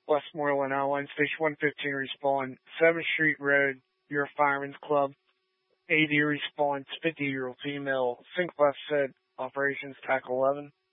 Westmoreland Outline, Station 115 respond, 7th Street Road, your Fireman's Club. AD response, 50-year-old female, Sync West said, operations TAC 11.